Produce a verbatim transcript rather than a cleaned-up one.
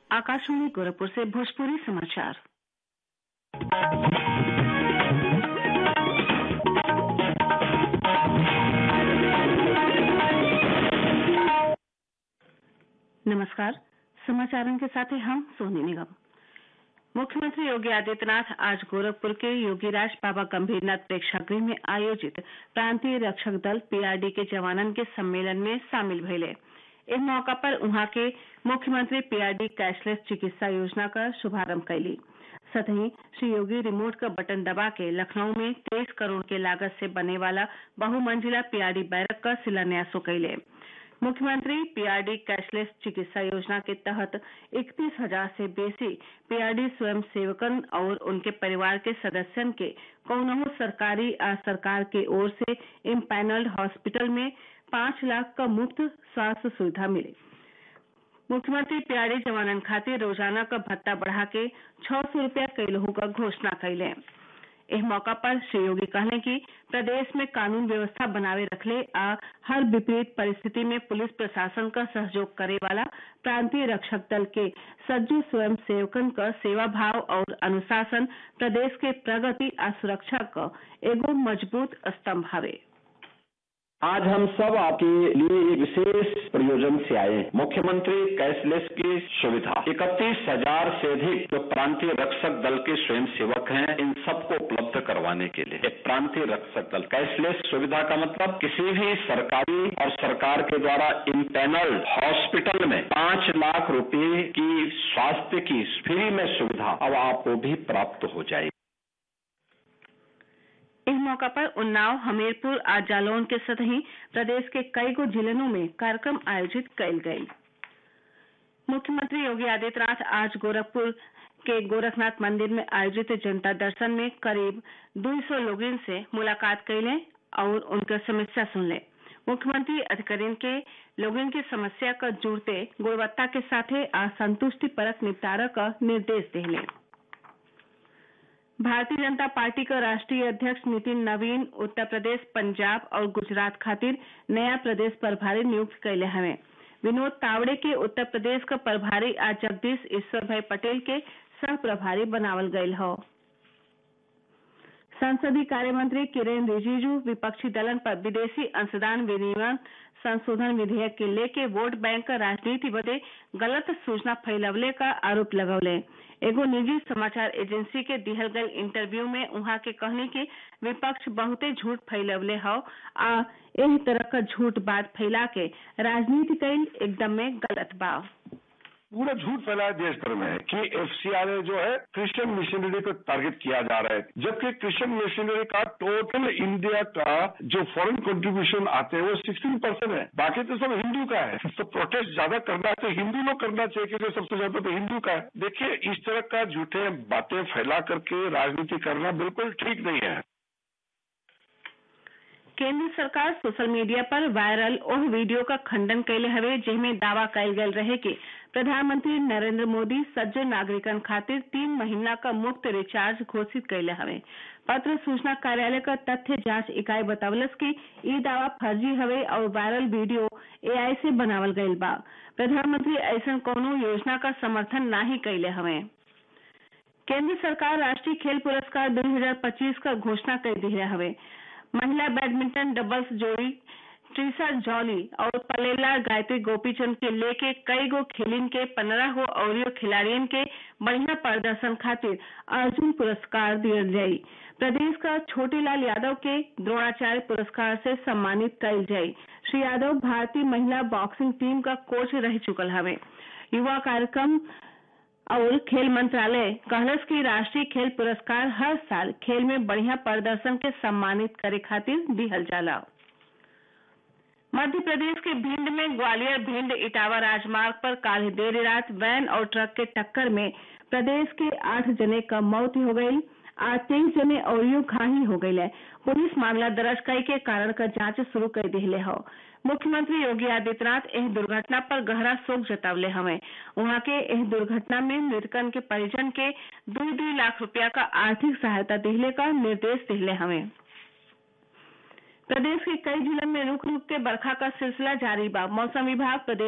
आकाशवाणी गोरखपुर से भोजपुरी समाचार। नमस्कार, समाचारों के साथ हम सोनी निगम। मुख्यमंत्री योगी आदित्यनाथ आज गोरखपुर के योगीराज बाबा गंभीरनाथ प्रेक्षागृह में आयोजित प्रांतीय रक्षक दल पीआरडी के जवानन के सम्मेलन में शामिल भइले। इस मौका पर उहाँ के मुख्यमंत्री पीआरडी कैशलेस चिकित्सा योजना का शुभारंभ कैली। सतही श्री योगी रिमोट का बटन दबा के लखनऊ में तेईस करोड़ के लागत से बने वाला बहुमंजिला पीआरडी बैरक का शिलान्यास कैले। मुख्यमंत्री पीआरडी कैशलेस चिकित्सा योजना के तहत इकतीस हजार से बेसी पीआरडी स्वयं सेवकन और उनके परिवार के सदस्यन के कौनहू सरकारी आ सरकार के ओर से इम्पैनल्ड हॉस्पिटल में पांच लाख का मुफ्त स्वास्थ्य सुविधा मिली। मुख्यमंत्री पीआरडी जवानन खातिर रोजाना का भत्ता बढ़ा के छह सौ रूपया कैलहू का घोषणा कैले। इस मौका पर श्री योगी कहले कि प्रदेश में कानून व्यवस्था बनावे रखले आ हर विपरीत परिस्थिति में पुलिस प्रशासन का सहयोग करे वाला प्रांतीय रक्षक दल के सज्जू स्वयं सेवकन का सेवा भाव और अनुशासन प्रदेश के प्रगति आ सुरक्षा का एगो मजबूत स्तंभ हवे। आज हम सब आपके लिए एक विशेष प्रयोजन से आए। मुख्यमंत्री कैशलेस की सुविधा इकतीस हजार से अधिक जो प्रांतीय रक्षक दल के स्वयं सेवक हैं, इन सबको उपलब्ध करवाने के लिए एक प्रांतीय रक्षक दल कैशलेस सुविधा का मतलब किसी भी सरकारी और सरकार के द्वारा इम्पैनल्ड हॉस्पिटल में पांच लाख रुपए की स्वास्थ्य की फ्री में सुविधा अब आपको भी प्राप्त हो जाएगी। इस मौका पर उन्नाव, हमीरपुर और जालौन के साथ ही प्रदेश के कई गो जिलों में कार्यक्रम आयोजित कयल गयी। मुख्यमंत्री योगी आदित्यनाथ आज गोरखपुर के गोरखनाथ मंदिर में आयोजित जनता दर्शन में करीब दो सौ लोगों से मुलाकात कैले और उनका समस्या सुनले। मुख्यमंत्री अधिकारियों के लोगों की समस्या का जुड़ते गुणवत्ता के साथ असंतुष्टि परक निपटारा का निर्देश दिले। भारतीय जनता पार्टी का राष्ट्रीय अध्यक्ष नितिन नवीन उत्तर प्रदेश, पंजाब और गुजरात खातिर नया प्रदेश प्रभारी नियुक्त कैले हवे। विनोद तावड़े के उत्तर प्रदेश का प्रभारी आज जगदीश ईश्वर भाई पटेल के सह प्रभारी बनावल गयल हो। संसदीय कार्य मंत्री किरेन रिजिजू विपक्षी दलन पर विदेशी अंशदान विनियमन संशोधन विधेयक के लेके वोट बैंक का राजनीति बदे गलत सूचना फैलवले का आरोप लगौले। एगो निजी समाचार एजेंसी के दिहल गयल इंटरव्यू में उहाँ के कहनी कि विपक्ष बहुते झूठ फैलवले हो आ एही तरह का झूठ बात फैला के राजनीति कईल एकदम में गलत बा। पूरा झूठ फैलाया देश भर में कि एफसीआरए जो है क्रिश्चियन मिशनरी को टारगेट किया जा रहा है, जबकि क्रिश्चियन मिशनरी का टोटल इंडिया का जो फॉरेन कंट्रीब्यूशन आते हैं वो सोलह परसेंट है, बाकी तो सब हिंदू का है। तो प्रोटेस्ट ज्यादा करना तो हिंदू लोग करना चाहिए कि सबसे ज्यादा तो हिंदू का है। देखिए, इस तरह का झूठे बातें फैला करके राजनीति करना बिल्कुल ठीक नहीं है। केंद्र सरकार सोशल मीडिया पर वायरल ओह वीडियो का खंडन कैले हवे जिसमें दावा कैल गयल रहे कि प्रधानमंत्री नरेंद्र मोदी सज्जो नागरिकन खातिर तीन महीना का मुफ्त रिचार्ज घोषित कैले हवे। पत्र सूचना कार्यालय का तथ्य जांच इकाई बतावलस कि ई दावा फर्जी हवे और वायरल वीडियो एआई से बनावल गयल बा। प्रधानमंत्री ऐसा कोनो योजना का समर्थन नाही कैले हवे। केंद्र सरकार राष्ट्रीय खेल पुरस्कार दो हजार पच्चीस का घोषणा कर दिया हवे। महिला बैडमिंटन डबल्स जोड़ी ट्रिशा जॉली और पलेला गायत्री गोपीचंद के लेके कई गो खेलिन के पंद्रह गो और खिलाड़ियों के बढ़िया प्रदर्शन खातिर अर्जुन पुरस्कार दिया जाये। प्रदेश का छोटीलाल यादव के द्रोणाचार्य पुरस्कार से सम्मानित कल जाये। श्री यादव भारतीय महिला बॉक्सिंग टीम का कोच रह चुकल हवे। युवा कार्यक्रम और खेल मंत्रालय कहलस कि राष्ट्रीय खेल पुरस्कार हर साल खेल में बढ़िया प्रदर्शन के सम्मानित करे खातिर दिहल जाला। मध्य प्रदेश के भिंड में ग्वालियर भिंड इटावा राजमार्ग पर काल देर रात वैन और ट्रक के टक्कर में प्रदेश के आठ जने का मौत हो गई। आज तेईस जने और घायल हो गये। पुलिस मामला दर्ज कई के कारण का जांच शुरू कर दिले हो। मुख्यमंत्री योगी आदित्यनाथ इस दुर्घटना पर गहरा शोक जतावले हवे। वहां के इस दुर्घटना में मृतकन के परिजन के दो दो लाख रुपया का आर्थिक सहायता दिले का निर्देश दिले हवे। प्रदेश के कई जिलों में रुक रुक के बरखा का सिलसिला जारी बा। मौसम विभाग प्रदेश